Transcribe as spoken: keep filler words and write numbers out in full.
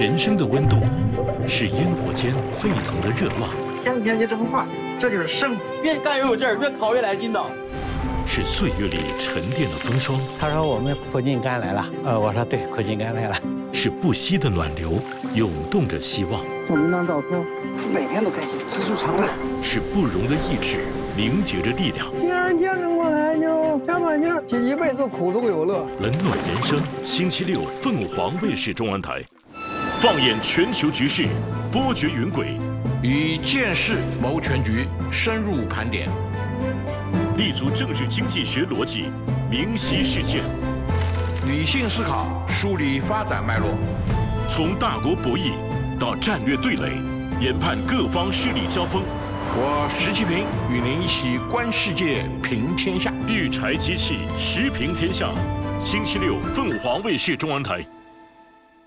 人生的温度，是烟火间沸腾的热望。 天天就这么画，这就是生活。 越干越有劲儿，越考越来劲道。 是岁月里沉淀的风霜。 他说我们苦尽甘来了，呃，我说对，苦尽甘来了。 是不息的暖流，涌动着希望。 照明当照片，每天都开心，知足常乐。 是不容的意志，凝结着力量。 既然坚持过来，就加把劲儿，一辈子苦中有乐。 冷暖人生，星期六凤凰卫视中文台，放眼全球局势，波谲云诡， 以见识谋全局，深入盘点， 立足政治经济学逻辑，明晰事件， 理性思考，梳理发展脉络， 从大国博弈到战略对垒，研判各方势力交锋。 我石其平与您一起观世界，评天下。 育才机器，时评天下。星期六凤凰卫视中文台。